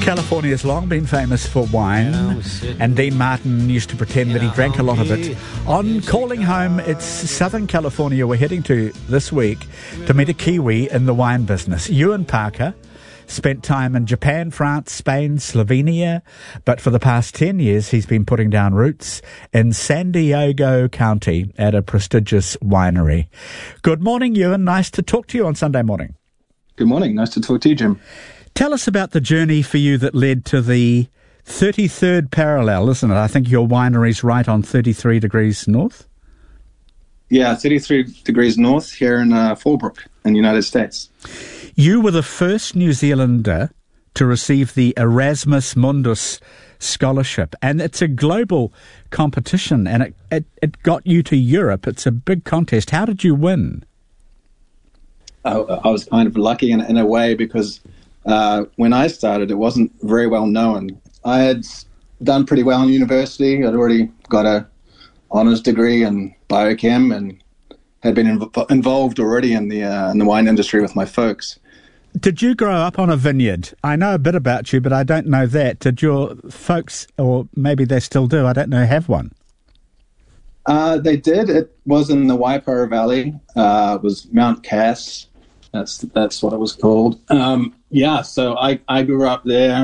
California has long been famous for wine, and Dean Martin used to pretend that he drank a lot of it. On Calling Home, it's Southern California we're heading to this week to meet a Kiwi in the wine business. Ewan Parker spent time in Japan, France, Spain, Slovenia, but for the past 10 years he's been putting down roots in San Diego County at a prestigious winery. Good morning, Ewan. Nice to talk to you on Sunday morning. Good morning. Nice to talk to you, Jim. Tell us about the journey for you that led to the 33rd parallel, isn't it? I think your winery's right on 33 degrees north? Yeah, 33 degrees north here in Fallbrook in the United States. You were the first New Zealander to receive the Erasmus Mundus scholarship, and it's a global competition, and it got you to Europe. It's a big contest. How did you win? I was kind of lucky in a way because when I started, it wasn't very well known. I had done pretty well in university. I'd already got a honours degree in biochem and had been involved already in the wine industry with my folks. Did you grow up on a vineyard? I know a bit about you, but I don't know that. Did your folks, or maybe they still do, I don't know, have one? They did. It was in the Waipara Valley. It was Mount Cass. That's what it was called. So I grew up there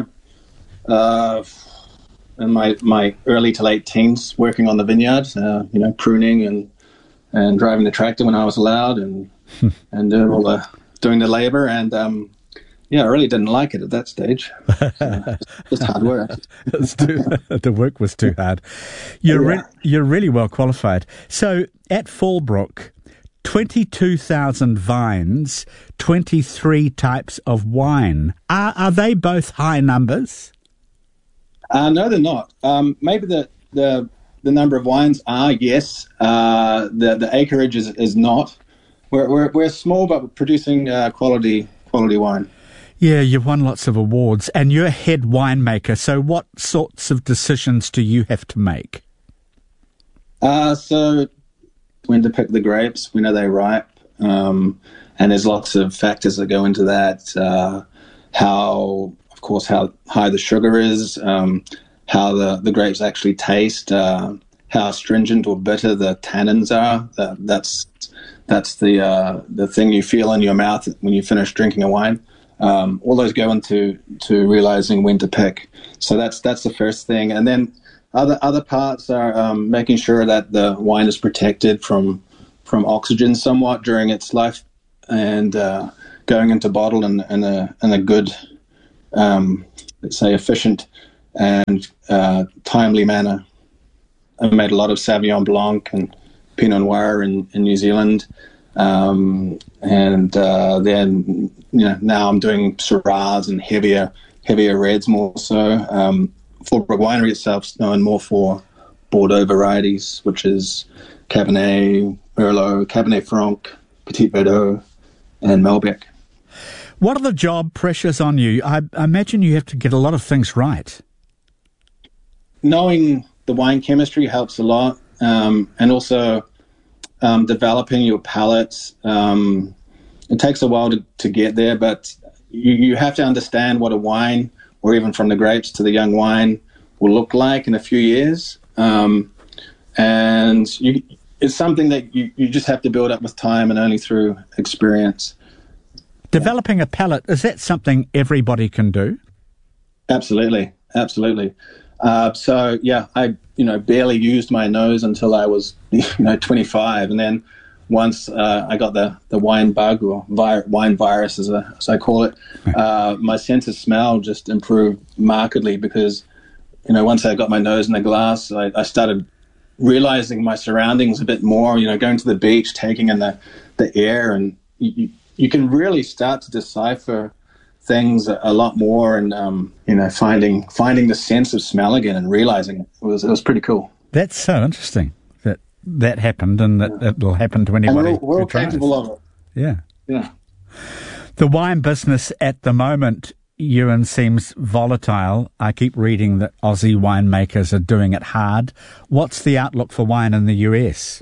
in my early to late teens, working on the vineyard, pruning and driving the tractor when I was allowed, and doing the labor. And I really didn't like it at that stage. Just hard work. The work was too hard. You're really well qualified. So at Fallbrook, 22,000 vines, 23 types of wine. Are they both high numbers? No, they're not. Maybe the number of wines are, yes. The acreage is not. We're small, but we're producing quality wine. Yeah, you've won lots of awards, and you're a head winemaker. So what sorts of decisions do you have to make? So when to pick the grapes, when are they ripe, and there's lots of factors that go into that. How high the sugar is, how the grapes actually taste, how stringent or bitter the tannins are. That's the thing you feel in your mouth when you finish drinking a wine. All those go into realizing when to pick. So that's the first thing, and then other parts are making sure that the wine is protected from oxygen somewhat during its life, and going into bottle in a good, let's say, efficient and timely manner. I made a lot of Sauvignon Blanc and Pinot Noir in New Zealand, and then now I'm doing Syrahs and heavier reds more so. Fallbrook Winery itself is known more for Bordeaux varieties, which is Cabernet, Merlot, Cabernet Franc, Petit Verdot, and Malbec. What are the job pressures on you? I imagine you have to get a lot of things right. Knowing the wine chemistry helps a lot, and also developing your palates. It takes a while to get there, but you have to understand what a wine, or even from the grapes to the young wine, will look like in a few years. And it's something that you just have to build up with time and only through experience. Developing a palate, is that something everybody can do? Absolutely. I barely used my nose until I was 25, and then once I got the wine bug, or wine virus as I call it, my sense of smell just improved markedly, because once I got my nose in the glass, I started realizing my surroundings a bit more. Going to the beach, taking in the air, and you can really start to decipher things a lot more, and finding the sense of smell again and realizing it was pretty cool. That's so interesting that happened, and that it will happen to anybody. And we're all capable of it. Yeah. The wine business at the moment, Ewan, seems volatile. I keep reading that Aussie winemakers are doing it hard. What's the outlook for wine in the US?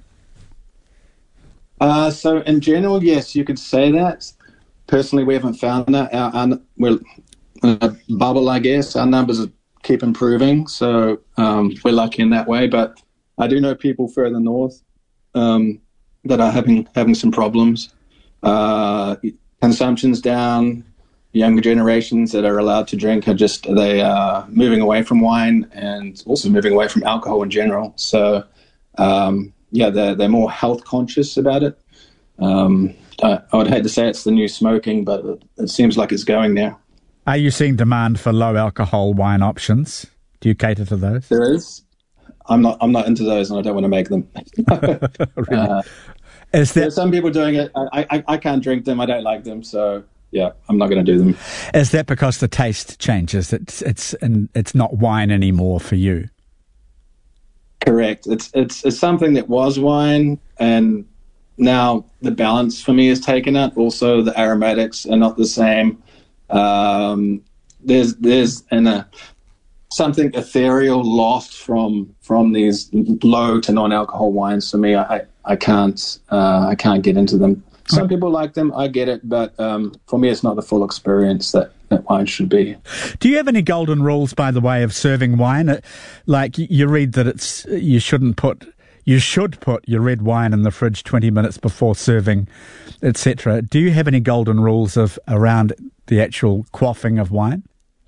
So in general, yes, you could say that. Personally, we haven't found that. We're in a bubble, I guess. Our numbers keep improving, so we're lucky in that way. But I do know people further north that are having some problems. Consumption's down. Younger generations that are allowed to drink they are moving away from wine and also moving away from alcohol in general. So they're more health conscious about it. I would hate to say it's the new smoking, but it seems like it's going there. Are you seeing demand for low alcohol wine options? Do you cater to those? There is. I'm not into those, and I don't want to make them. Really? There's some people doing it. I can't drink them. I don't like them. So yeah, I'm not going to do them. Is that because the taste changes? It's not wine anymore for you. Correct. It's something that was wine, and now the balance for me is taken up. Also, the aromatics are not the same. There's something ethereal lost from these low to non-alcohol wines. For me, I can't get into them. Some people like them, I get it, but for me, it's not the full experience that wine should be. Do you have any golden rules, by the way, of serving wine? Like you read that you should put your red wine in the fridge 20 minutes before serving, etc. Do you have any golden rules around the actual quaffing of wine?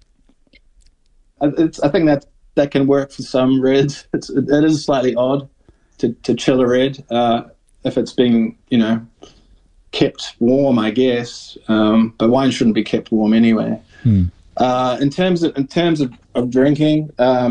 I think that can work for some reds. It is slightly odd to chill a red if it's being, kept warm, I guess. But wine shouldn't be kept warm anyway. In terms of drinking,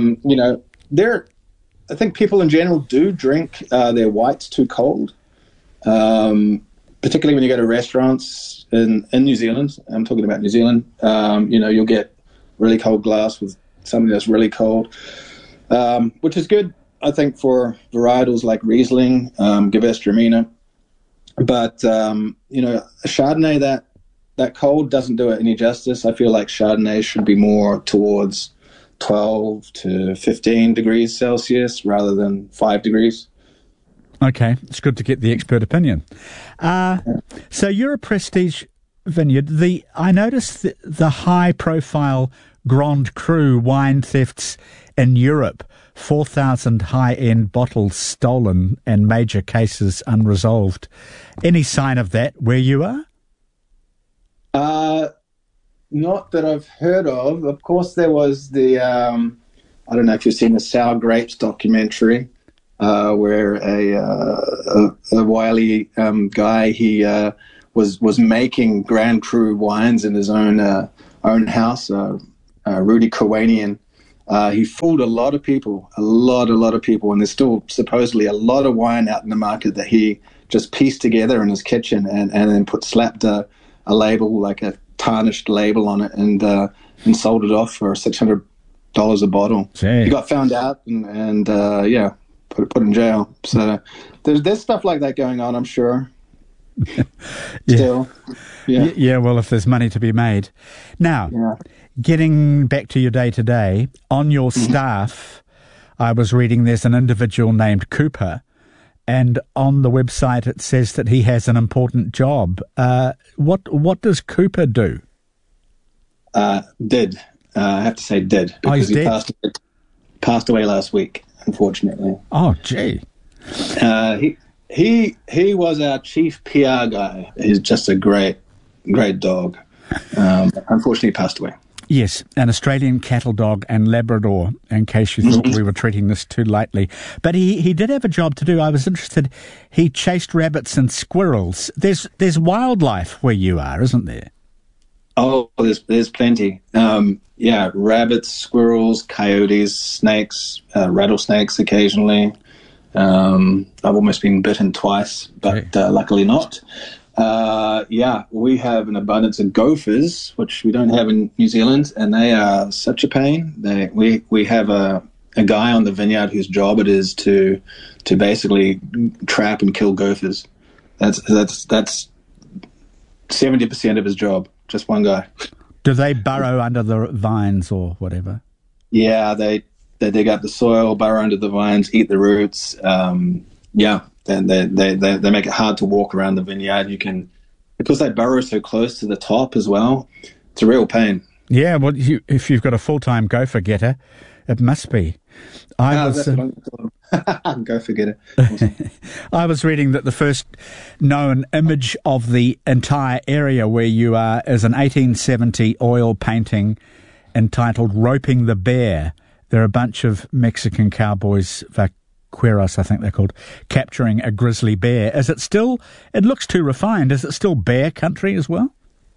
I think people in general do drink their whites too cold, particularly when you go to restaurants in New Zealand. I'm talking about New Zealand. You'll get really cold glass with something that's really cold, which is good, I think, for varietals like Riesling, Gewürztraminer. But, a Chardonnay that cold doesn't do it any justice. I feel like Chardonnay should be more towards 12 to 15 degrees Celsius rather than 5 degrees. Okay, it's good to get the expert opinion. So you're a prestige vineyard. I noticed the high-profile Grand Cru wine thefts in Europe, 4,000 high-end bottles stolen and major cases unresolved. Any sign of that where you are? Not that I've heard of. Of course, there was the, I don't know if you've seen the Sour Grapes documentary, where a wily guy, he was making Grand Cru wines in his own house, Rudy Kowanian. He fooled a lot of people, a lot of people, and there's still supposedly a lot of wine out in the market that he just pieced together in his kitchen and then slapped a label, like a tarnished label on it, and sold it off for $600 a bottle. Gee. He got found out and put in jail. So there's stuff like that going on, I'm sure. Still. Yeah, well, if there's money to be made. Now, getting back to your day-to-day, on your staff, I was reading there's an individual named Cooper, and on the website it says that he has an important job. What does Cooper do? Did. I have to say did. Because he passed away last week, unfortunately. Oh, gee. He was our chief PR guy. He's just a great dog. Unfortunately, passed away. Yes, an Australian cattle dog and Labrador, in case you thought we were treating this too lightly. But he did have a job to do. I was interested. He chased rabbits and squirrels. There's wildlife where you are, isn't there? Oh, there's plenty. Rabbits, squirrels, coyotes, snakes, rattlesnakes occasionally. I've almost been bitten twice, but luckily not. We have an abundance of gophers, which we don't have in New Zealand, and they are such a pain. We have a guy on the vineyard whose job it is to basically trap and kill gophers. That's 70% of his job. Just one guy. Do they burrow under the vines or whatever? Yeah, they dig up the soil, burrow under the vines, eat the roots. And they make it hard to walk around the vineyard. Because they burrow so close to the top as well. It's a real pain. Yeah, well, if you've got a full-time gopher getter, it must be. That's what I'm calling him. Gopher getter. Awesome. I was reading that the first known image of the entire area where you are is an 1870 oil painting entitled Roping the Bear. There are a bunch of Mexican cowboys, vaqueros I think they're called, capturing a grizzly bear. Is it still, it looks too refined, is it still bear country as well?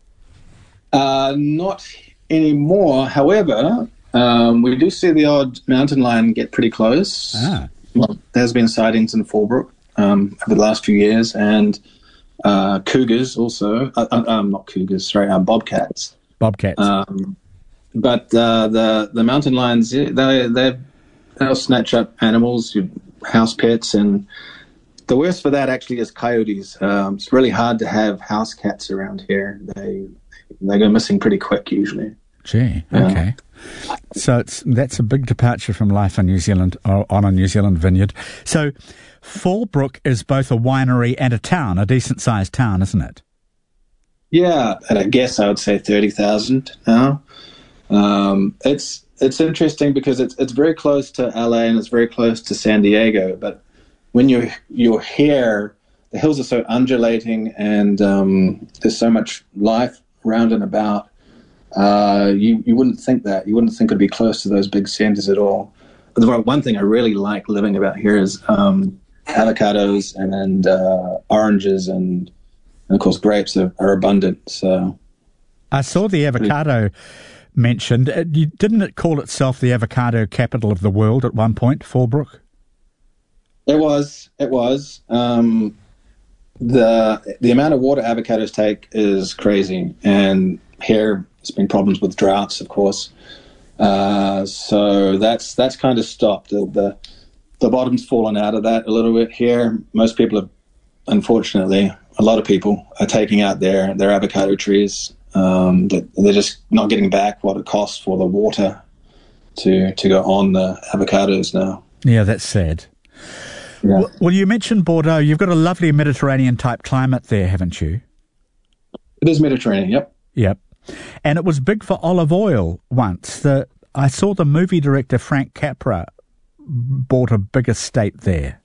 Not anymore. However, we do see the odd mountain lion get pretty close. Well, there's been sightings in Fallbrook over the last few years, and cougars also. Not cougars, sorry, bobcats. Bobcats. But the mountain lions, they'll snatch up animals, house pets, and the worst for that actually is coyotes. It's really hard to have house cats around here. They go missing pretty quick usually. Gee, okay. So that's a big departure from life in New Zealand, or on a New Zealand vineyard. So Fallbrook is both a winery and a town, a decent-sized town, isn't it? Yeah, and I guess I would say 30,000 now. It's interesting because it's very close to LA and it's very close to San Diego, but when you're here, the hills are so undulating and there's so much life round and about. You wouldn't think that. You wouldn't think it'd be close to those big centers at all. But the one thing I really like living about here is avocados and oranges and of course grapes are abundant. So I saw the avocado mentioned. Didn't it call itself the avocado capital of the world at one point, Fallbrook? It was. The amount of water avocados take is crazy, and here there's been problems with droughts, of course. So that's kind of stopped. The bottom's fallen out of that a little bit here. Most people have, unfortunately, a lot of people are taking out their avocado trees. They're just not getting back what it costs for the water to go on the avocados now. Yeah, that's sad. Yeah. Well, you mentioned Bordeaux. You've got a lovely Mediterranean-type climate there, haven't you? It is Mediterranean, yep. Yep. And it was big for olive oil once. I saw the movie director Frank Capra bought a big estate there.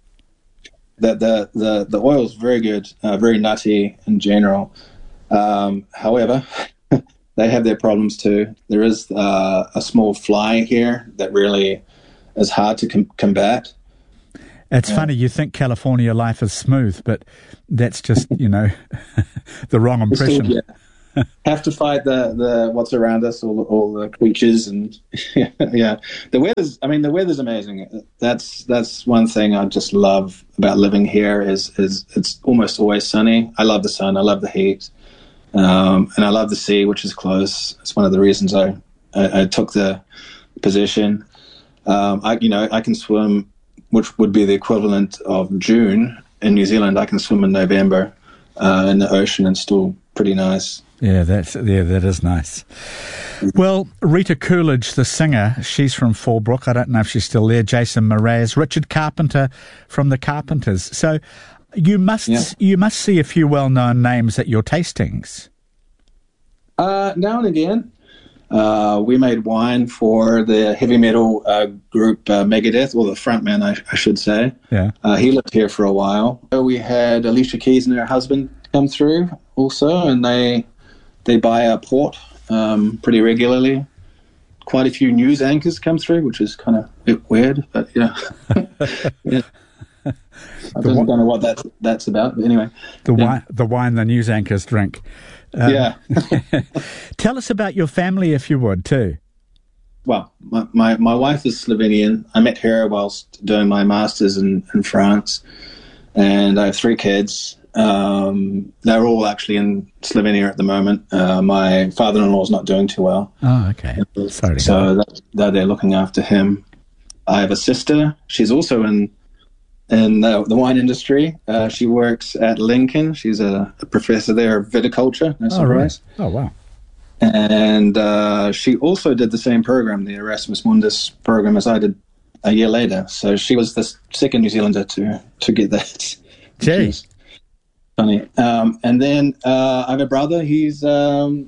The oil is very good, very nutty in general. However, they have their problems too. There is a small fly here that really is hard to combat. It's funny, you think California life is smooth, but that's just, the wrong impression. Still, have to fight the what's around us, all the creatures, and yeah. The weather's amazing. That's one thing I just love about living here is it's almost always sunny. I love the sun, I love the heat, and I love the sea, which is close. It's one of the reasons I took the position. I can swim, which would be the equivalent of June in New Zealand. I can swim in November in the ocean and still pretty nice. Yeah, that is nice. Well, Rita Coolidge, the singer, she's from Fallbrook. I don't know if she's still there. Jason Mraz, Richard Carpenter from the Carpenters. So you must see a few well-known names at your tastings. Now and again. We made wine for the heavy metal group Megadeth, or the frontman, I should say. Yeah. He lived here for a while. We had Alicia Keys and her husband come through also, and they buy our port pretty regularly. Quite a few news anchors come through, which is kind of a bit weird, but yeah. Yeah. I don't know what that's about, but anyway. The wine the news anchors drink. Yeah. Tell us about your family, if you would, too. Well, my wife is Slovenian. I met her whilst doing my master's in France, and I have 3 kids. They're all actually in Slovenia at the moment. My father-in-law is not doing too well. Oh, okay. Sorry. So they're looking after him. I have a sister. She's also in the wine industry. She works at Lincoln. She's a professor there of viticulture. No surprise. Oh, wow. And she also did the same program, the Erasmus Mundus program, as I did a year later. So she was the second New Zealander to get that. Gee. Funny. And then I have a brother. He's a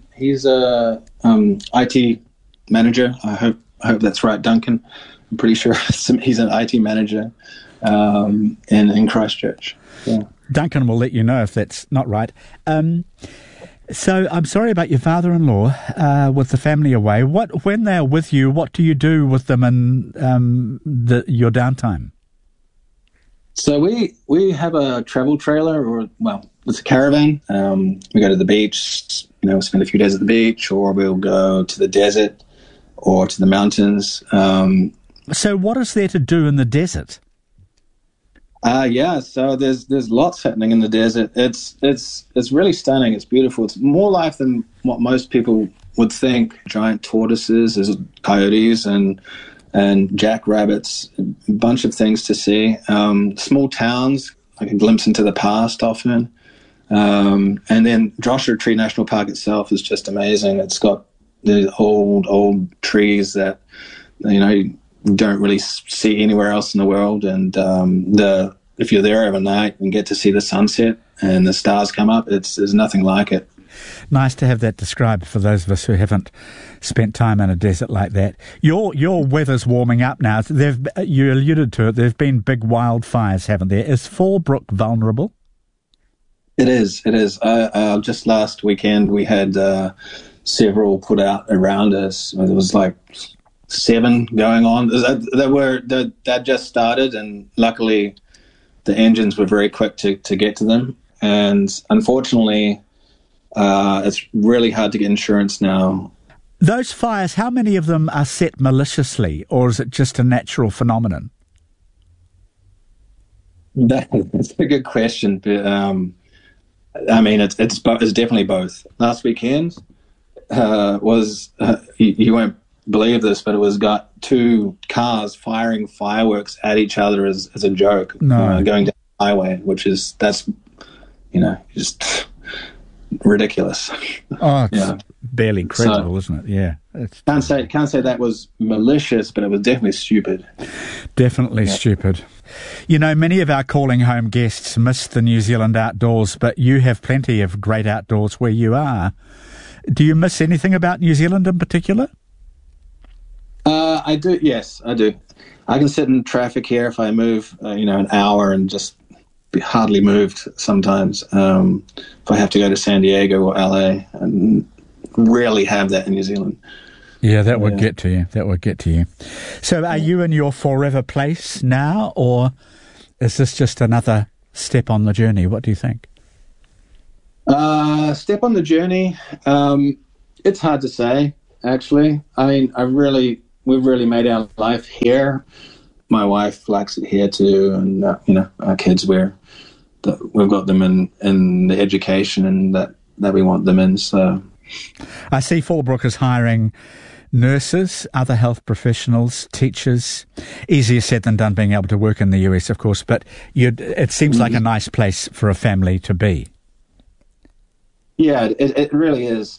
IT manager. I hope that's right, Duncan. I'm pretty sure he's an IT manager in Christchurch. Yeah. Duncan will let you know if that's not right. So I'm sorry about your father-in-law with the family away. When they're with you, what do you do with them in your downtime? So we have a travel trailer, it's a caravan. We go to the beach, spend a few days at the beach, or we'll go to the desert or to the mountains. So what is there to do in the desert? So there's lots happening in the desert. It's really stunning. It's beautiful. It's more life than what most people would think. Giant tortoises, there's coyotes and jackrabbits, a bunch of things to see. Small towns, like a glimpse into the past often. And then Joshua Tree National Park itself is just amazing. It's got the old trees that, you don't really see anywhere else in the world. And if you're there overnight and get to see the sunset and the stars come up, there's nothing like it. Nice to have that described for those of us who haven't spent time in a desert like that. Your weather's warming up now. You alluded to it. There've been big wildfires, haven't there? Is Fallbrook vulnerable? It is. Just last weekend we had several put out around us. There was like 7 going on. That just started, and luckily the engines were very quick to get to them. And unfortunately, it's really hard to get insurance now. Those fires, how many of them are set maliciously, or is it just a natural phenomenon? That's a good question. But, it's definitely both. Last weekend was you won't believe this, but it was got 2 cars firing fireworks at each other as a joke, going down the highway, that's just ridiculous. Oh, it's barely credible, isn't it? Yeah. Can't say that was malicious, but it was definitely stupid. Definitely stupid. Many of our Calling Home guests miss the New Zealand outdoors, but you have plenty of great outdoors where you are. Do you miss anything about New Zealand in particular? I do. Yes, I do. I can sit in traffic here if I move, an hour and just be hardly moved sometimes. If I have to go to San Diego or LA, and rarely have that in New Zealand. Yeah, that would get to you. So are you in your forever place now, or is this just another step on the journey? What do you think? Step on the journey. It's hard to say, actually. I mean, we've really made our life here. My wife likes it here too, and our kids, we've got them in the education and that we want them in. So I see Fallbrook is hiring nurses, other health professionals, teachers. Easier said than done being able to work in the US, of course, but it seems like a nice place for a family to be. Yeah, it really is.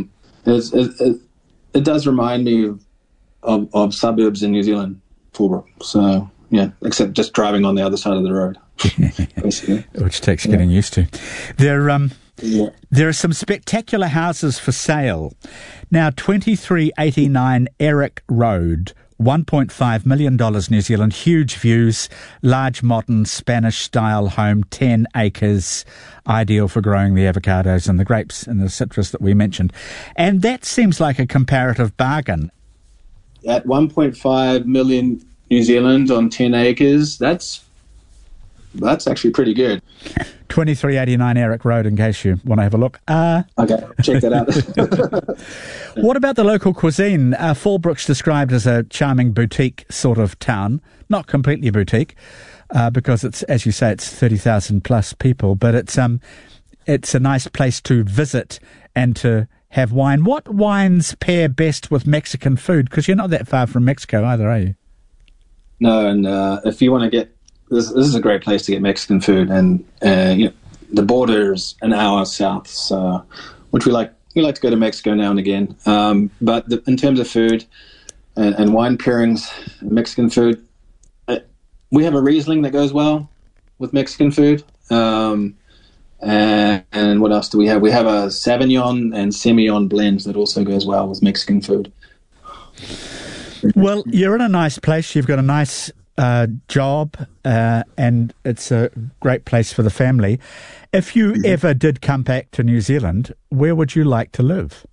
It does remind me of suburbs in New Zealand, Fallbrook. So, yeah, except just driving on the other side of the road. Which takes getting used to. There are some spectacular houses for sale. Now, 2389 Eric Road, $1.5 million New Zealand, huge views, large modern Spanish-style home, 10 acres, ideal for growing the avocados and the grapes and the citrus that we mentioned. And that seems like a comparative bargain. At 1.5 million New Zealand on 10 acres, that's actually pretty good. 2389 Eric Road, in case you want to have a look. Okay, check that out. What about the local cuisine? Fallbrook's described as a charming boutique sort of town. Not completely boutique, because it's, as you say, it's 30,000 plus people, but it's a nice place to visit and to have wine. What wines pair best with Mexican food? Because you're not that far from Mexico either, are you? No, and if you want to get... This is a great place to get Mexican food, and the border is an hour south, so which we like to go to Mexico now and again. But in terms of food and wine pairings, Mexican food, we have a Riesling that goes well with Mexican food, and And what else do we have? We have a Sauvignon and Semillon blend that also goes well with Mexican food. Well, you're in a nice place. You've got a nice job, and it's a great place for the family. If you ever did come back to New Zealand, where would you like to live?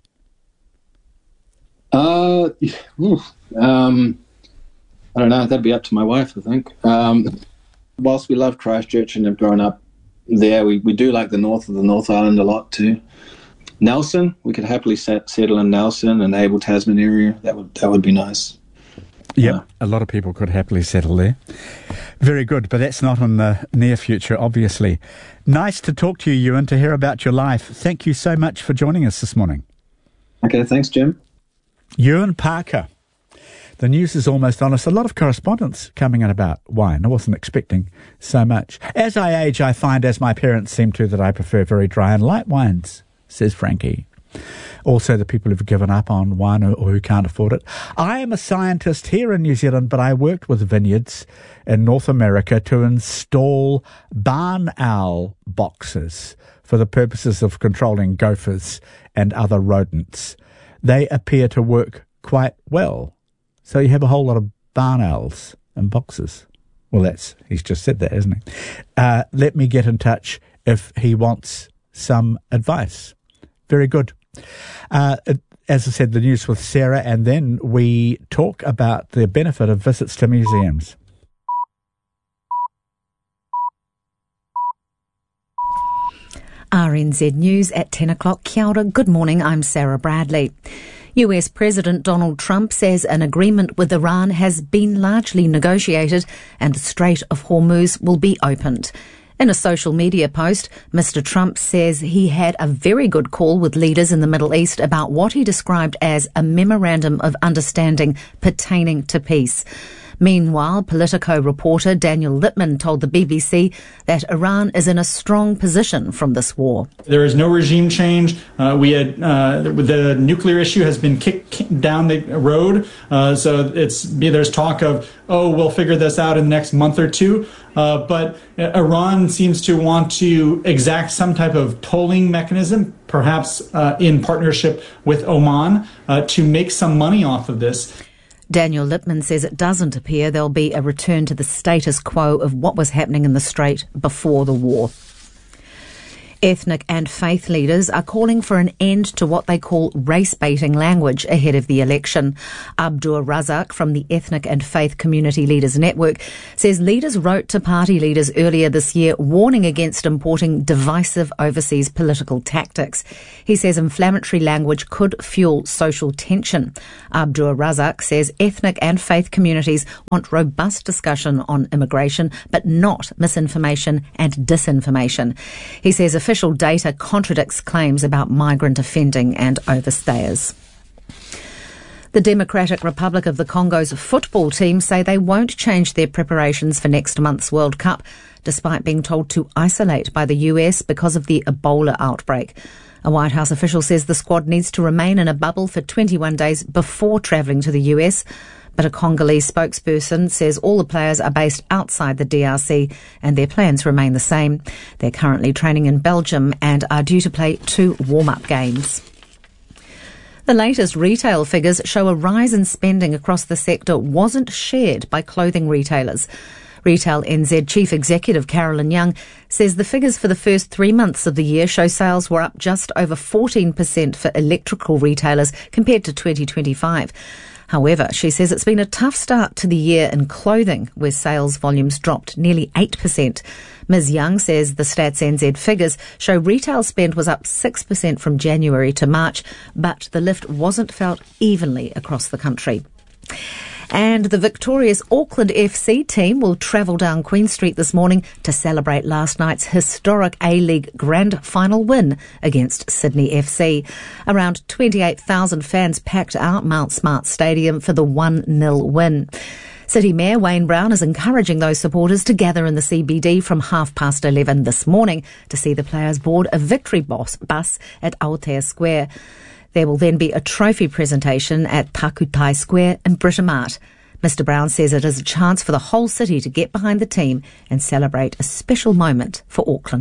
I don't know. That'd be up to my wife, I think. Whilst we love Christchurch and have grown up there, we do like the north of the North Island a lot too. Nelson, we could happily settle in Nelson and Abel Tasman area. That would be nice. Yep, a lot of people could happily settle there. Very good, but that's not in the near future, obviously. Nice to talk to you, Ewan, to hear about your life. Thank you so much for joining us this morning. Okay, thanks, Jim. Ewan Parker. The news is almost on us. A lot of correspondence coming in about wine. I wasn't expecting so much. As I age, I find, as my parents seem to, that I prefer very dry and light wines, says Frankie. Also, the people who've given up on wine or who can't afford it. I am a scientist here in New Zealand, but I worked with vineyards in North America to install barn owl boxes for the purposes of controlling gophers and other rodents. They appear to work quite well. So you have a whole lot of barn owls and boxes. Well, he's just said that, hasn't he? Let me get in touch if he wants some advice. Very good. As I said, the news with Sarah, and then we talk about the benefit of visits to museums. RNZ News at 10 o'clock. Kia ora. Good morning, I'm Sarah Bradley. US President Donald Trump says an agreement with Iran has been largely negotiated and the Strait of Hormuz will be opened. In a social media post, Mr. Trump says he had a very good call with leaders in the Middle East about what he described as a memorandum of understanding pertaining to peace. Meanwhile, Politico reporter Daniel Lippman told the BBC that Iran is in a strong position from this war. There is no regime change. The nuclear issue has been kicked down the road. So there's talk of, we'll figure this out in the next month or two. But Iran seems to want to exact some type of tolling mechanism, perhaps in partnership with Oman, to make some money off of this. Daniel Lippman says it doesn't appear there'll be a return to the status quo of what was happening in the Strait before the war. Ethnic and faith leaders are calling for an end to what they call race-baiting language ahead of the election. Abdur Razak from the Ethnic and Faith Community Leaders Network says leaders wrote to party leaders earlier this year warning against importing divisive overseas political tactics. He says inflammatory language could fuel social tension. Abdur Razak says ethnic and faith communities want robust discussion on immigration, but not misinformation and disinformation. He says official data contradicts claims about migrant offending and overstayers. The Democratic Republic of the Congo's football team say they won't change their preparations for next month's World Cup, despite being told to isolate by the US because of the Ebola outbreak. A White House official says the squad needs to remain in a bubble for 21 days before travelling to the US. But a Congolese spokesperson says all the players are based outside the DRC and their plans remain the same. They're currently training in Belgium and are due to play 2 warm-up games. The latest retail figures show a rise in spending across the sector wasn't shared by clothing retailers. Retail NZ Chief Executive Carolyn Young says the figures for the first 3 months of the year show sales were up just over 14% for electrical retailers compared to 2025. However, she says it's been a tough start to the year in clothing, where sales volumes dropped nearly 8%. Ms Young says the Stats NZ figures show retail spend was up 6% from January to March, but the lift wasn't felt evenly across the country. And the victorious Auckland FC team will travel down Queen Street this morning to celebrate last night's historic A-League Grand Final win against Sydney FC. Around 28,000 fans packed out Mount Smart Stadium for the 1-0 win. City Mayor Wayne Brown is encouraging those supporters to gather in the CBD from 11:30 this morning to see the players board a victory bus at Aotea Square. There will then be a trophy presentation at Takutai Square in Britomart. Mr Brown says it is a chance for the whole city to get behind the team and celebrate a special moment for Auckland.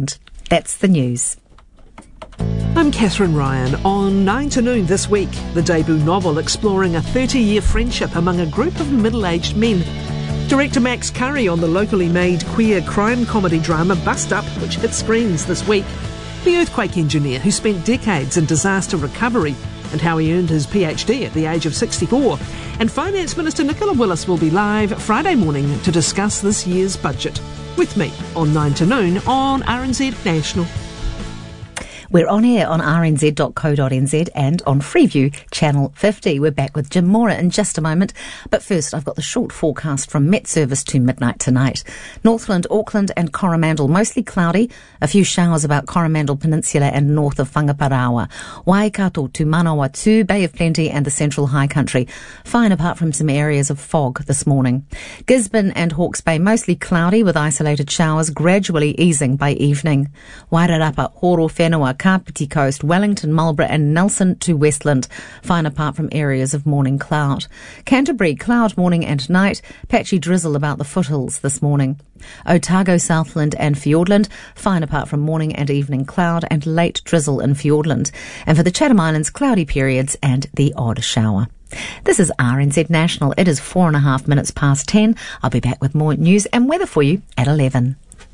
That's the news. I'm Catherine Ryan. On 9 to Noon this week, the debut novel exploring a 30-year friendship among a group of middle-aged men. Director Max Curry on the locally made queer crime comedy drama Bust Up, which hit screens this week. The earthquake engineer who spent decades in disaster recovery and how he earned his PhD at the age of 64. And Finance Minister Nicola Willis will be live Friday morning to discuss this year's budget. With me on 9 to Noon on RNZ National. We're on air on rnz.co.nz and on Freeview Channel 50. We're back with Jim Mora in just a moment. But first, I've got the short forecast from Met Service to midnight tonight. Northland, Auckland and Coromandel, mostly cloudy. A few showers about Coromandel Peninsula and north of Whangaparaoa. Waikato to Manawatu, Bay of Plenty and the Central High Country. Fine apart from some areas of fog this morning. Gisborne and Hawke's Bay, mostly cloudy with isolated showers, gradually easing by evening. Wairarapa, Horo, Whenua, Kapiti Coast, Wellington, Marlborough and Nelson to Westland, fine apart from areas of morning cloud. Canterbury, cloud morning and night, patchy drizzle about the foothills this morning. Otago, Southland and Fiordland, fine apart from morning and evening cloud and late drizzle in Fiordland. And for the Chatham Islands, cloudy periods and the odd shower. This is RNZ National. It is 4.5 minutes past 10. I'll be back with more news and weather for you at 11.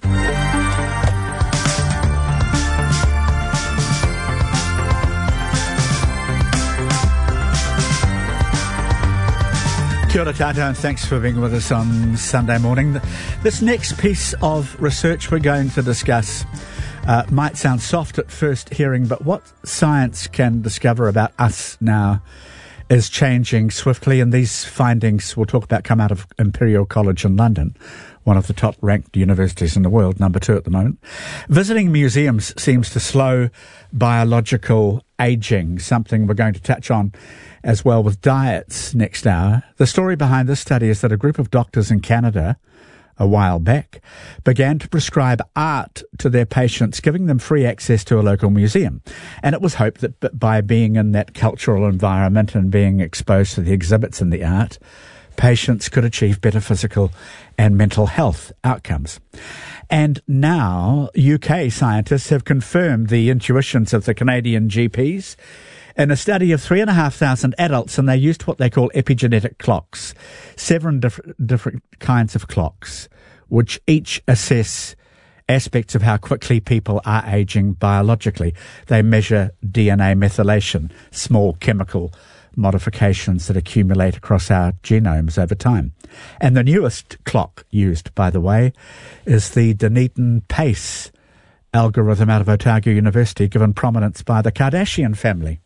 Kia ora tātou, and thanks for being with us on Sunday morning. This next piece of research we're going to discuss might sound soft at first hearing, but what science can discover about us now is changing swiftly, and these findings we'll talk about come out of Imperial College in London, one of the top-ranked universities in the world, number 2 at the moment. Visiting museums seems to slow biological aging, something we're going to touch on as well with diets next hour. The story behind this study is that a group of doctors in Canada a while back began to prescribe art to their patients, giving them free access to a local museum. And it was hoped that by being in that cultural environment and being exposed to the exhibits and the art, patients could achieve better physical and mental health outcomes. And now UK scientists have confirmed the intuitions of the Canadian GPs in a study of 3,500 adults, and they used what they call epigenetic clocks, 7 different kinds of clocks, which each assess aspects of how quickly people are aging biologically. They measure DNA methylation, small chemical modifications that accumulate across our genomes over time. And the newest clock used, by the way, is the Dunedin Pace algorithm out of Otago University, given prominence by the Kardashian family,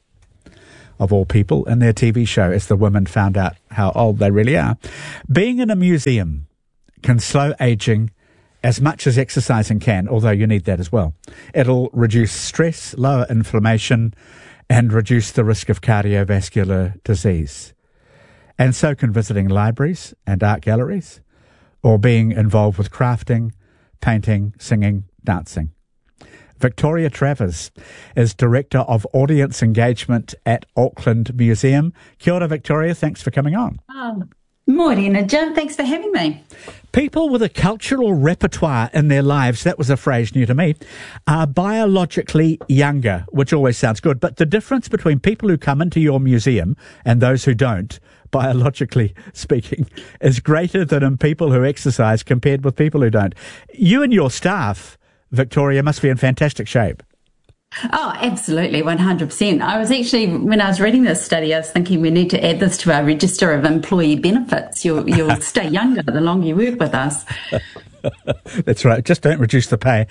of all people, in their TV show as the women found out how old they really are. Being in a museum can slow aging as much as exercising can, although you need that as well. It'll reduce stress, lower inflammation, and reduce the risk of cardiovascular disease. And so can visiting libraries and art galleries, or being involved with crafting, painting, singing, dancing. Victoria Travers is Director of Audience Engagement at Auckland Museum. Kia ora, Victoria. Thanks for coming on. Morena, Jim. Thanks for having me. People with a cultural repertoire in their lives, that was a phrase new to me, are biologically younger, which always sounds good. But the difference between people who come into your museum and those who don't, biologically speaking, is greater than in people who exercise compared with people who don't. You and your staff, Victoria, must be in fantastic shape. Oh, absolutely, 100%. I was actually, when I was reading this study, I was thinking we need to add this to our register of employee benefits. You'll stay younger the longer you work with us. That's right. Just don't reduce the pay.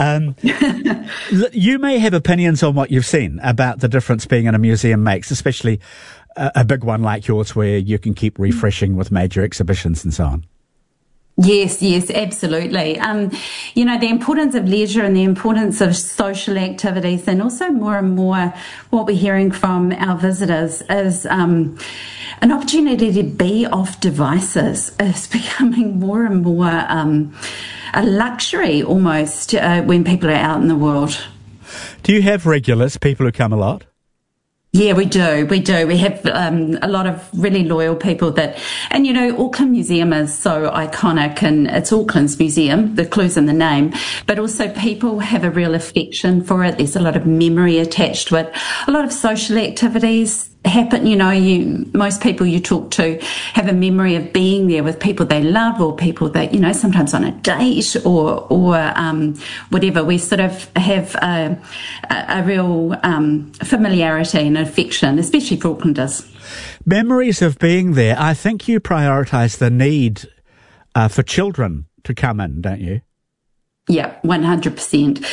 You may have opinions on what you've seen about the difference being in a museum makes, especially a big one like yours where you can keep refreshing with major exhibitions and so on. Yes, absolutely. The importance of leisure and the importance of social activities, and also more and more what we're hearing from our visitors is an opportunity to be off devices is becoming more and more a luxury almost when people are out in the world. Do you have regulars, people who come a lot? Yeah, we do. We have a lot of really loyal people and Auckland Museum is so iconic, and it's Auckland's museum, the clue's in the name, but also people have a real affection for it. There's a lot of memory attached to it, a lot of social activities happen. Most people you talk to have a memory of being there with people they love, or people that, sometimes on a date or whatever. We sort of have a real familiarity and affection, especially for Aucklanders. Memories of being there. I think you prioritise the need for children to come in, don't you? Yeah, 100%.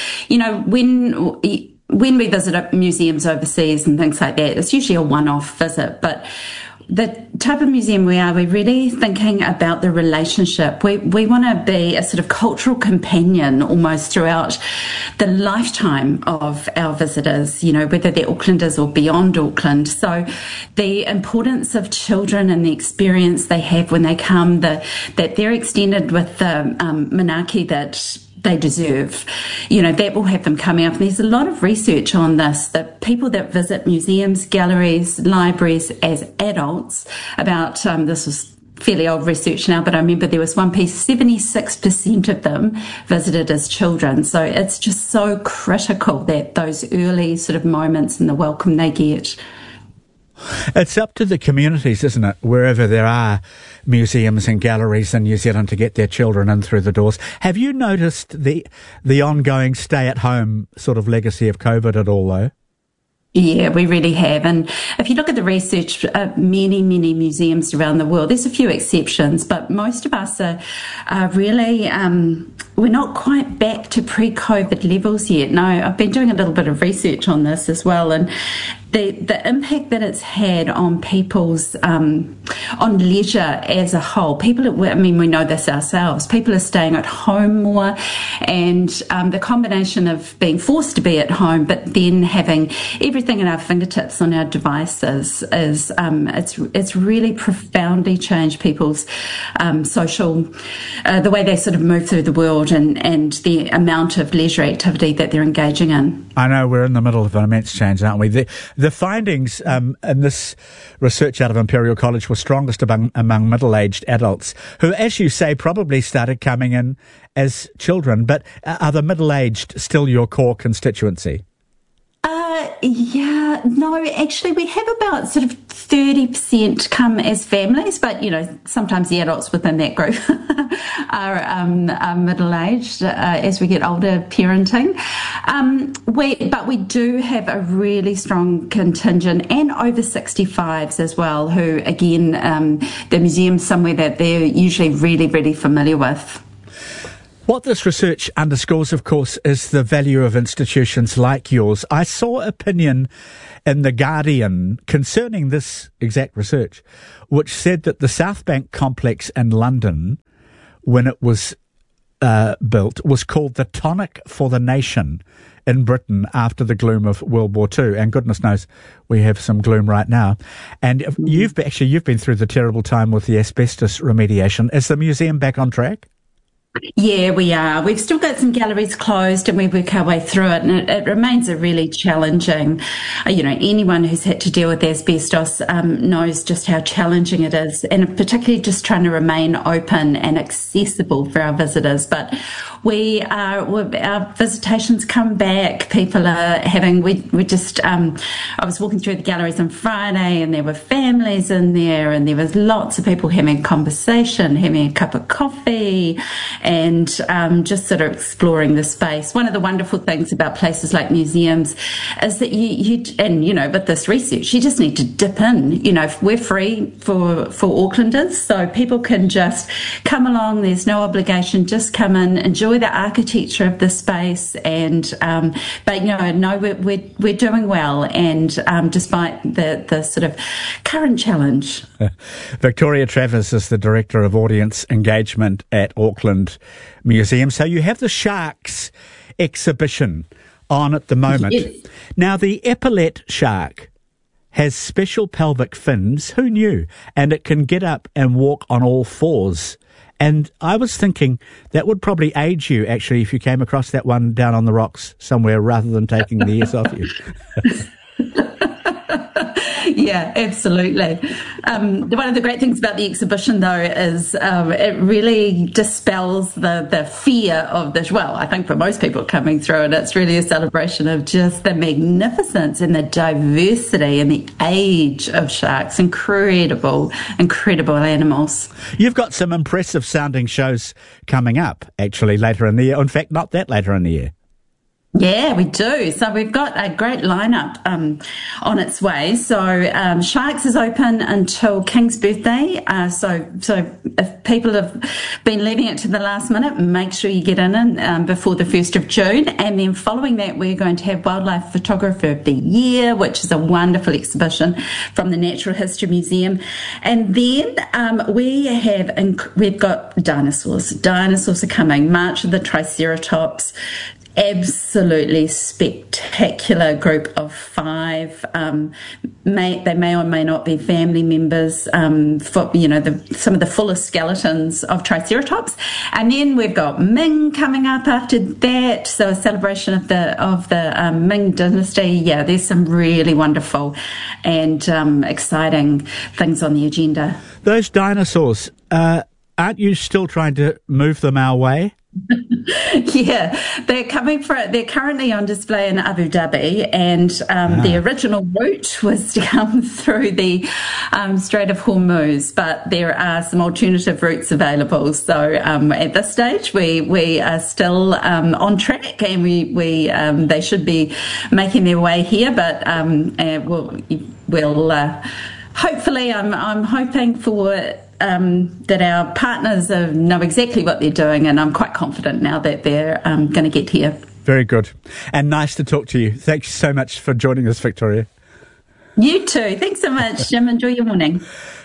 When we visit museums overseas and things like that, it's usually a one-off visit, but the type of museum we're really thinking about the relationship. We want to be a sort of cultural companion almost throughout the lifetime of our visitors, whether they're Aucklanders or beyond Auckland. So the importance of children and the experience they have when they come, that they're extended with the manaaki that they deserve, that will have them coming up. And there's a lot of research on this, that people that visit museums, galleries, libraries as adults, about this was fairly old research now, but I remember there was one piece, 76% of them visited as children. So it's just so critical that those early sort of moments and the welcome they get. It's up to the communities, isn't it, wherever there are museums and galleries in New Zealand, to get their children in through the doors. Have you noticed the ongoing stay-at-home sort of legacy of COVID at all, though? Yeah, we really have. And if you look at the research, many museums around the world, there's a few exceptions, but most of us are really, we're not quite back to pre-COVID levels yet. No, I've been doing a little bit of research on this as well, and the impact that it's had on people's, on leisure as a whole. We know this ourselves. People are staying at home more, and the combination of being forced to be at home, but then having everything at our fingertips on our devices is, it's really profoundly changed people's social, the way they sort of move through the world, and the amount of leisure activity that they're engaging in. I know we're in the middle of an immense change, aren't we? The findings in this research out of Imperial College were strongest among middle-aged adults who, as you say, probably started coming in as children. But are the middle-aged still your core constituency? Yeah, no, actually we have about sort of 30% come as families, but sometimes the adults within that group are middle-aged as we get older parenting. But we do have a really strong contingent, and over 65s as well, who again, the museum's somewhere that they're usually really, really familiar with. What this research underscores, of course, is the value of institutions like yours. I saw opinion in The Guardian concerning this exact research, which said that the South Bank complex in London, when it was built, was called the tonic for the nation in Britain after the gloom of World War II. And goodness knows we have some gloom right now. And you've been through the terrible time with the asbestos remediation. Is the museum back on track? Yeah, we are. We've still got some galleries closed, and we work our way through it, and it remains a really challenging, anyone who's had to deal with asbestos knows just how challenging it is, and particularly just trying to remain open and accessible for our visitors. But our visitations come back. People are having, I was walking through the galleries on Friday, and there were families in there, and there was lots of people having conversation, having a cup of coffee, and just sort of exploring the space. One of the wonderful things about places like museums is that with this research, you just need to dip in. We're free for Aucklanders, so people can just come along. There's no obligation. Just come in, enjoy the architecture of the space, and we're doing well, and despite the sort of current challenge. Victoria Travers is the Director of Audience Engagement at Auckland Museum. So you have the Sharks exhibition on at the moment. Yes. Now, the epaulet shark has special pelvic fins. Who knew? And it can get up and walk on all fours. And I was thinking that would probably aid you, actually, if you came across that one down on the rocks somewhere rather than taking the ears off you. Yeah, absolutely. One of the great things about the exhibition, though, is it really dispels the fear of this. Well, I think for most people coming through, and it's really a celebration of just the magnificence and the diversity and the age of sharks. Incredible animals. You've got some impressive sounding shows coming up, actually, later in the year. In fact, not that later in the year. Yeah, we do. So we've got a great lineup on its way. So Sharks is open until King's birthday. So if people have been leaving it to the last minute, make sure you get in before the 1st of June. And then following that, we're going to have Wildlife Photographer of the Year, which is a wonderful exhibition from the Natural History Museum. And then we've got dinosaurs. Dinosaurs are coming. March of the Triceratops. Absolutely spectacular group of 5. They may or may not be family members. Some of the fullest skeletons of Triceratops, and then we've got Ming coming up after that. So a celebration of the Ming dynasty. Yeah, there's some really wonderful and exciting things on the agenda. Those dinosaurs, aren't you still trying to move them our way? Yeah, they're currently on display in Abu Dhabi, and the original route was to come through the Strait of Hormuz, but there are some alternative routes available. So at this stage, we are still on track, and they should be making their way here. But we'll hopefully, I'm hoping for. That our partners know exactly what they're doing, and I'm quite confident now that they're going to get here. Very good. And nice to talk to you. Thank you so much for joining us, Victoria. You too. Thanks so much, Jim. Enjoy your morning.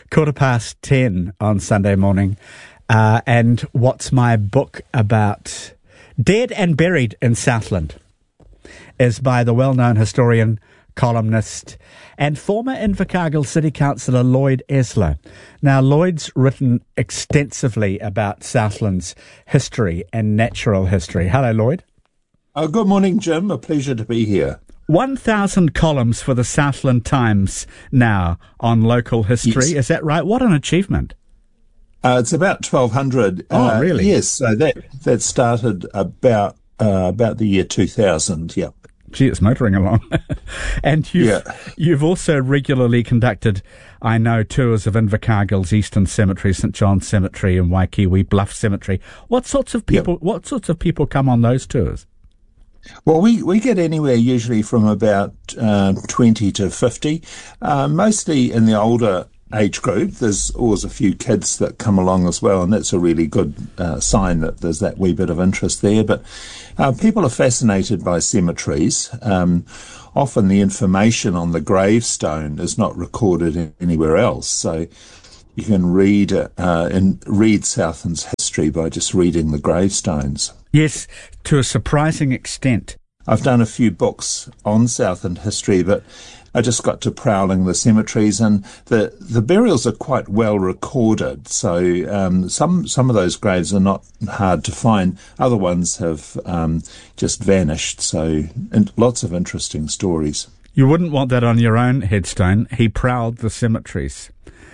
10:15 on Sunday morning. And what's my book about? Dead and Buried in Southland is by the well-known historian, columnist and former Invercargill City Councillor Lloyd Esler. Now, Lloyd's written extensively about Southland's history and natural history. Hello, Lloyd. Good morning, Jim. A pleasure to be here. 1,000 columns for the Southland Times now on local history. Yes. Is that right? What an achievement. It's about 1,200. Oh, really? Yes. So that started about the year 2000, yeah. Gee, it's motoring along. And you've also regularly conducted, I know, tours of Invercargill's Eastern Cemetery, St John's Cemetery, and Waikiwi Bluff Cemetery. What sorts of people come on those tours? Well, we get anywhere usually from about 20 to 50, mostly in the older age group. There's always a few kids that come along as well, and that's a really good sign that there's that wee bit of interest there. But people are fascinated by cemeteries. Often the information on the gravestone is not recorded anywhere else, so you can read Southland's history by just reading the gravestones. Yes, to a surprising extent. I've done a few books on Southland history, but I just got to prowling the cemeteries, and the burials are quite well recorded. So some of those graves are not hard to find. Other ones have just vanished. So lots of interesting stories. You wouldn't want that on your own headstone. He prowled the cemeteries.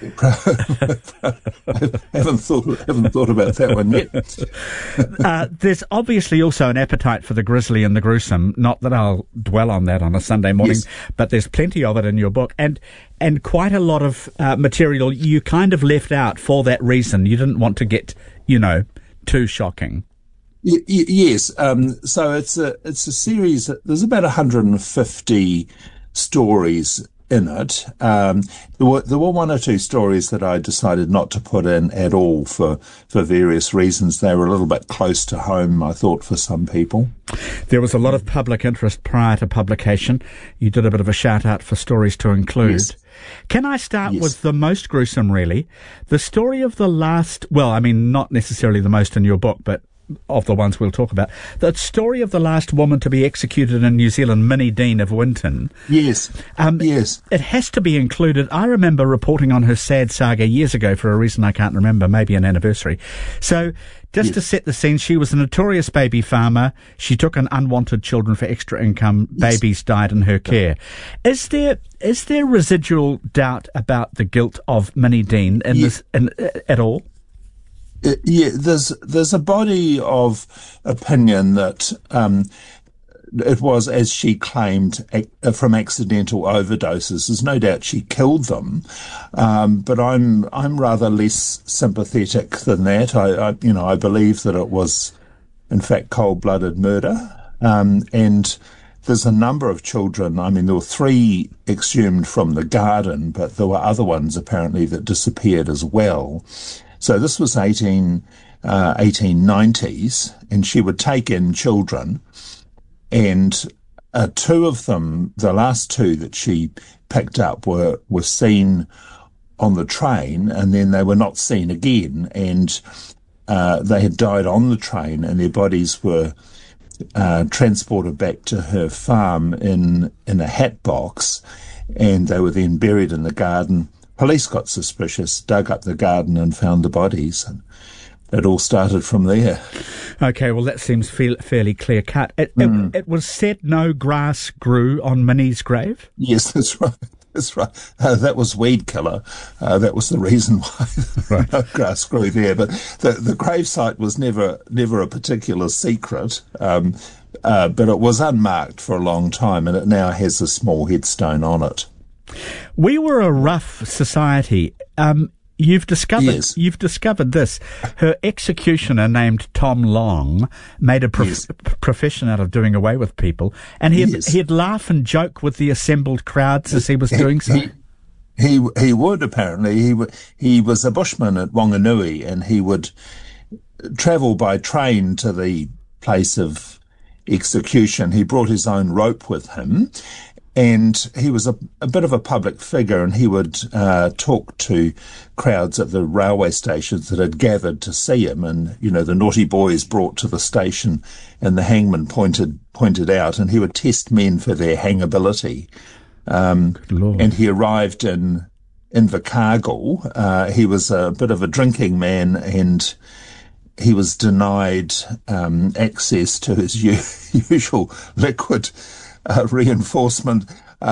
I haven't thought about that one yet. There's obviously also an appetite for the grisly and the gruesome. Not that I'll dwell on that on a Sunday morning, yes. But there's plenty of it in your book, and quite a lot of material you kind of left out for that reason. You didn't want to get, too shocking. Yes. So it's a series. There's about 150 stories in it. There were one or two stories that I decided not to put in at all for various reasons. They were a little bit close to home, I thought, for some people. There was a lot of public interest prior to publication. You did a bit of a shout out for stories to include. Yes. Can I start with the most gruesome, really? The story of the last, not necessarily the most in your book, but of the ones we'll talk about. The story of the last woman to be executed in New Zealand, Minnie Dean of Winton. Yes. Yes. It has to be included. I remember reporting on her sad saga years ago for a reason I can't remember, maybe an anniversary. So, just to set the scene, she was a notorious baby farmer. She took in unwanted children for extra income. Yes. Babies died in her care. Is there residual doubt about the guilt of Minnie Dean at all? Yeah, there's a body of opinion that it was, as she claimed, from accidental overdoses. There's no doubt she killed them, but I'm rather less sympathetic than that. I believe that it was, in fact, cold-blooded murder, and there's a number of children. I mean, there were 3 exhumed from the garden, but there were other ones apparently that disappeared as well. So this was 1890s, and she would take in children, and 2 of them, the last 2 that she picked up, were seen on the train, and then they were not seen again, and they had died on the train, and their bodies were transported back to her farm in a hat box, and they were then buried in the garden. Police got suspicious, dug up the garden and found the bodies. And it all started from there. Okay, well, that seems fairly clear-cut. It was said no grass grew on Minnie's grave? Yes, that's right. That's right. That was weed killer. That was the reason why no grass grew there. But the gravesite was never a particular secret, but it was unmarked for a long time, and it now has a small headstone on it. We were a rough society. You've discovered this. Her executioner, named Tom Long, made a profession out of doing away with people, and he'd laugh and joke with the assembled crowds as he was doing so. He would, apparently. He was a bushman at Wanganui, and he would travel by train to the place of execution. He brought his own rope with him, and he was a bit of a public figure, and he would talk to crowds at the railway stations that had gathered to see him. And, the naughty boys brought to the station, and the hangman pointed out, and he would test men for their hangability. And he arrived in Invercargill. He was a bit of a drinking man, and he was denied access to his usual liquid reinforcement,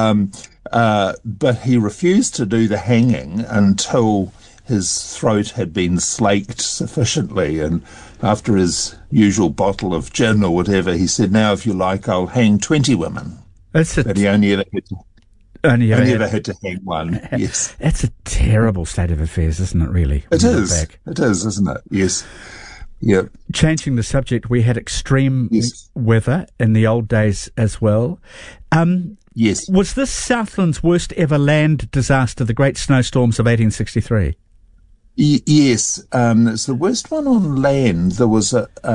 but he refused to do the hanging until his throat had been slaked sufficiently, and after his usual bottle of gin or whatever, he said, "Now, if you like, I'll hang 20 women." But he only ever had to hang one. Yes, it's a terrible state of affairs, isn't it? Really, it is. It is, isn't it? Yes. Yep. Changing the subject, we had extreme weather in the old days as well. Yes. Was this Southland's worst ever land disaster, the Great Snowstorms of 1863? Yes. It's the worst one on land. There was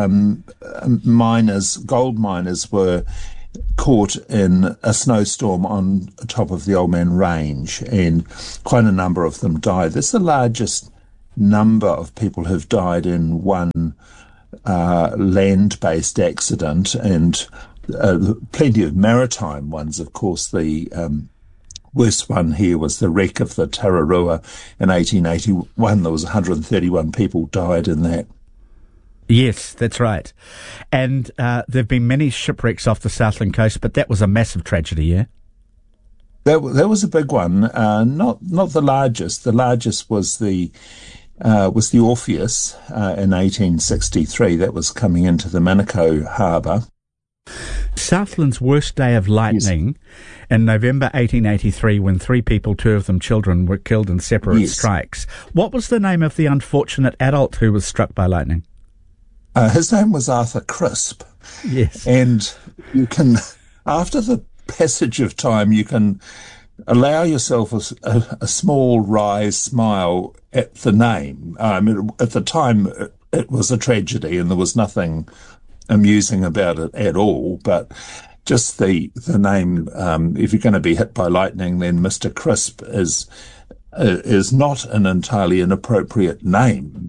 gold miners were caught in a snowstorm on top of the Old Man Range, and quite a number of them died. This is the largest number of people who've died in one land-based accident, and plenty of maritime ones. Of course, the worst one here was the wreck of the Tararua in 1881. There was 131 people died in that. Yes, that's right. And there have been many shipwrecks off the Southland coast, but that was a massive tragedy, yeah? That was a big one. Not the largest. The largest was the Orpheus in 1863. That was coming into the Manukau harbour. Southland's worst day of lightning in November 1883, when 3 people, 2 of them children, were killed in separate strikes. What was the name of the unfortunate adult who was struck by lightning? His name was Arthur Crisp. Yes. And you can, after the passage of time, you can allow yourself a small wry smile at the name. I mean, at the time, it was a tragedy, and there was nothing amusing about it at all. But just the name, if you're going to be hit by lightning, then Mr. Crisp is not an entirely inappropriate name.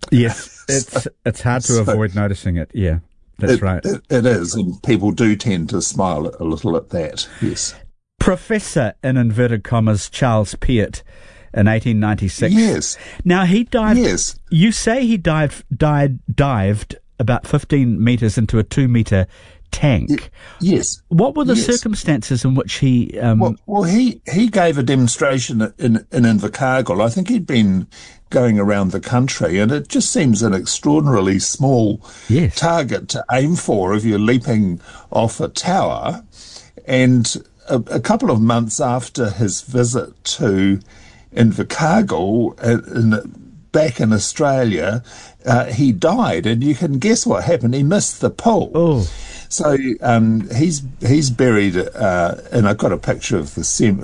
Yes, it's hard to avoid noticing it. Yeah, that's right. It is, and people do tend to smile a little at that. Yes. Professor, in inverted commas, Charles Peart in 1896. Yes. Now he dived. Yes. You say he dived about 15 metres into a 2-metre tank. Yes. What were the circumstances in which he... Well, he gave a demonstration in Invercargill. I think he'd been going around the country, and it just seems an extraordinarily small target to aim for if you're leaping off a tower. And a couple of months after his visit to Invercargill, back in Australia, he died, and you can guess what happened. He missed the pool. Oh. So he's buried, and I've got a picture of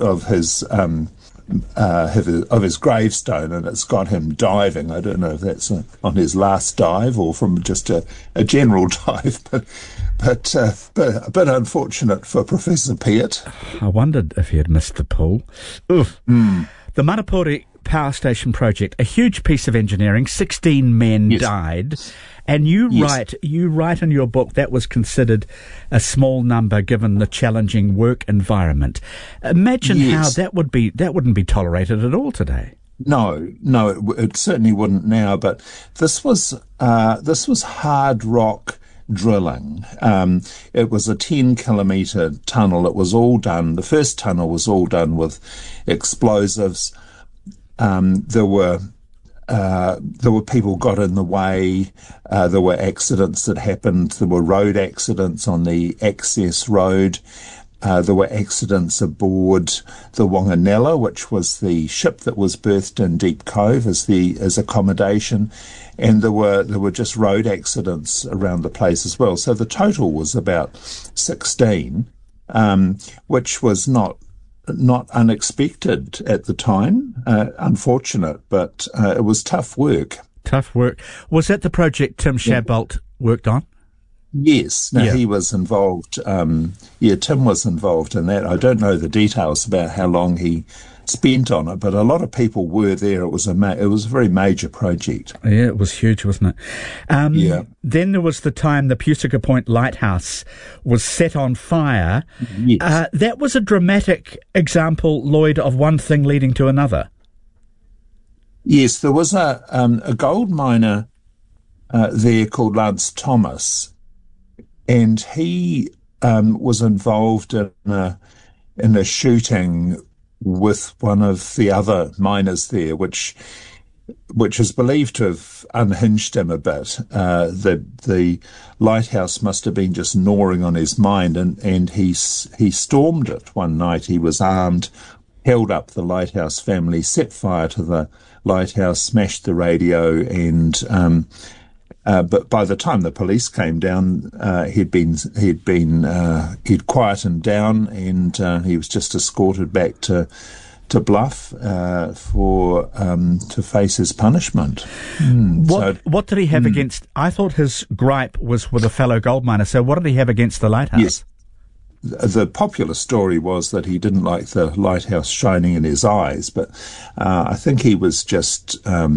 his gravestone, and it's got him diving. I don't know if that's on his last dive or from just a general dive, but a bit unfortunate for Professor Peart. I wondered if he had missed the pool. Oof. The Manapōuri Power Station project, a huge piece of engineering. 16 men died, and you write in your book that was considered a small number given the challenging work environment. Imagine how that wouldn't be tolerated at all today. No, it certainly wouldn't now. But this was hard rock drilling. It was a 10-kilometre tunnel. It was all done. The first tunnel was all done with explosives. There were people got in the way. There were accidents that happened. There were road accidents on the access road. There were accidents aboard the Wanganella, which was the ship that was berthed in Deep Cove as accommodation, and there were just road accidents around the place as well. So the total was about 16, which was not unexpected at the time. Unfortunate, but it was tough work. Tough work. Was that the project Tim Shadbolt worked on? Yes. He was involved. Tim was involved in that. I don't know the details about how long he spent on it, but a lot of people were there. It was a very major project. Yeah, it was huge, wasn't it? Then there was the time the Pusica Point Lighthouse was set on fire. Yes. That was a dramatic example, Lloyd, of one thing leading to another. Yes, there was a gold miner there called Lance Thomas, and he was involved in a shooting with one of the other miners there, which is believed to have unhinged him a bit. The lighthouse must have been just gnawing on his mind, and he stormed it one night. He was armed, held up the lighthouse family, set fire to the lighthouse, smashed the radio, and but by the time the police came down, he'd quietened down, and he was just escorted back to Bluff to face his punishment. What did he have against? I thought his gripe was with a fellow gold miner. So what did he have against the lighthouse? Yes. The popular story was that he didn't like the lighthouse shining in his eyes, but I think he was just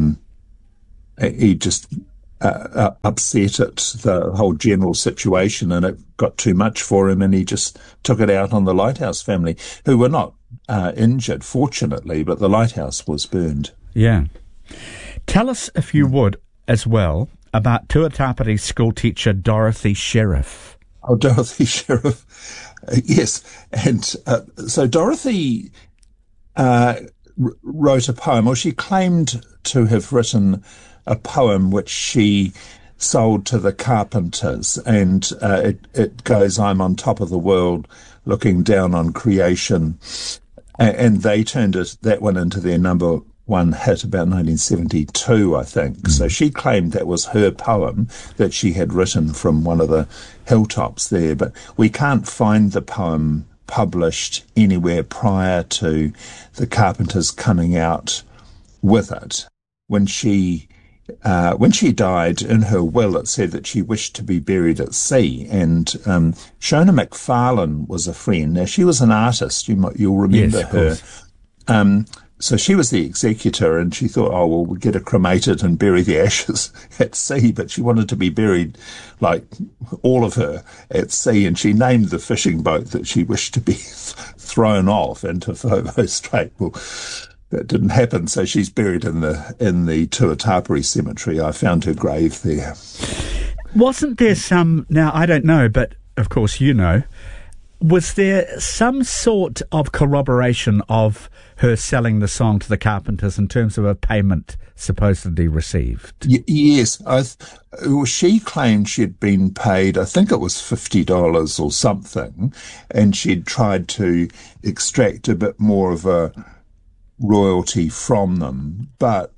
upset at the whole general situation, and it got too much for him, and he just took it out on the lighthouse family, who were not injured, fortunately, but the lighthouse was burned. Yeah. Tell us, if you would, as well, about Tuatapere school teacher Dorothy Sheriff. Oh, Dorothy Sheriff. Yes. And so Dorothy wrote a poem, or she claimed to have written a poem which she sold to the carpenters, and it goes, "I'm on top of the world looking down on creation," and they turned that one into their number one hit about 1972, I think. So she claimed that was her poem that she had written from one of the hilltops there, but we can't find the poem published anywhere prior to the carpenters coming out with it. When she died, in her will, it said that she wished to be buried at sea. And Shona McFarlane was a friend. Now, she was an artist. You'll remember her. so she was the executor, and she thought, oh, well, we'll get her cremated and bury the ashes at sea, but she wanted to be buried, like all of her, at sea, and she named the fishing boat that she wished to be thrown off into Foveaux Strait. Well, that didn't happen, so she's buried in the Tuatapere Cemetery. I found her grave there. Wasn't there some, now I don't know, but of course you know, was there some sort of corroboration of her selling the song to the Carpenters in terms of a payment supposedly received? Yes. She claimed she'd been paid, I think it was $50 or something, and she'd tried to extract a bit more of a royalty from them. But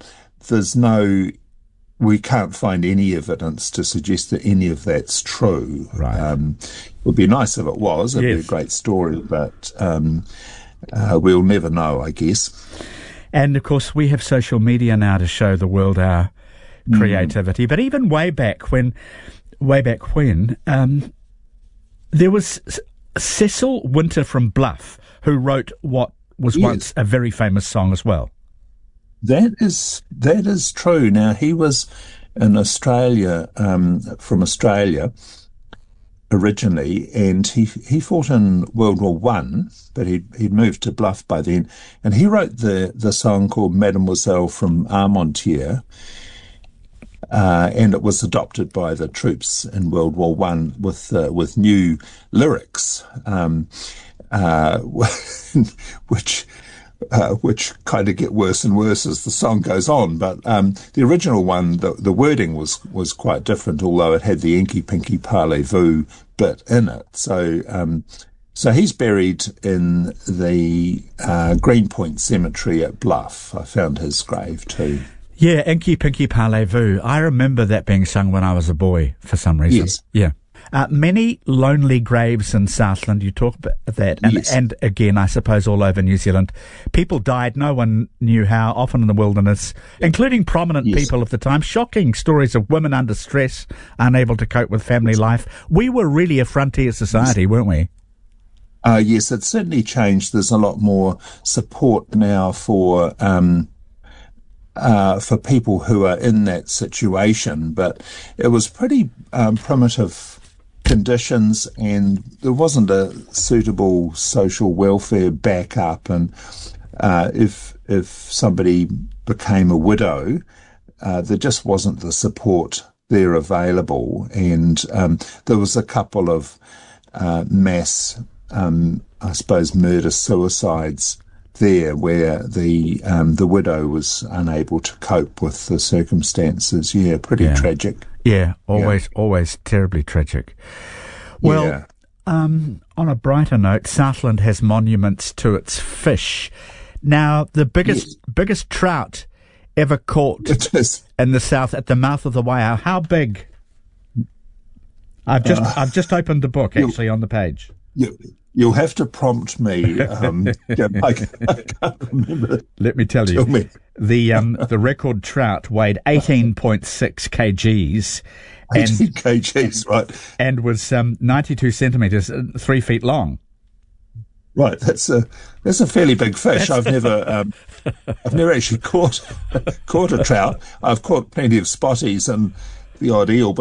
we can't find any evidence to suggest that any of that's true. Right. It would be nice if it was. It'd be a great story, but we'll never know, I guess. And, of course, we have social media now to show the world our creativity. But even way back when, there was Cecil Winter from Bluff, who wrote what was once a very famous song as well. That is true. Now, he was in Australia, from Australia originally, and he fought in World War One, but he'd moved to Bluff by then, and he wrote the song called Mademoiselle from Armentières, and it was adopted by the troops in World War One with new lyrics, which kind of get worse and worse as the song goes on. But the original one, the wording was quite different, although it had the Inky Pinky Parlez-vous bit in it. So he's buried in the Greenpoint Cemetery at Bluff. I found his grave too. Yeah, Inky Pinky Parlez-vous. I remember that being sung when I was a boy for some reason. Yes. Yeah. Many lonely graves in Southland, you talk about that, and again, I suppose all over New Zealand. People died, no one knew how, often in the wilderness, including prominent people of the time. Shocking stories of women under stress, unable to cope with family life. We were really a frontier society, weren't we? Yes, it's certainly changed. There's a lot more support now for people who are in that situation, but it was pretty primitive conditions, and there wasn't a suitable social welfare backup, and if somebody became a widow, there just wasn't the support there available, and there was a couple of mass, I suppose, murder-suicides there where the widow was unable to cope with the circumstances. Yeah, pretty tragic. Yeah, always terribly tragic. Well, on a brighter note, Southland has monuments to its fish. Now, the biggest trout ever caught in the south at the mouth of the Waiau. How big? I've just opened the book actually on the page. You'll have to prompt me. I can't remember. Let me tell you. Me. The record trout weighed 18.6 kgs. 18 kgs, right. And was 92 centimetres, 3 feet long. Right, that's a fairly big fish. I've never actually caught a trout. I've caught plenty of spotties and the odd eel,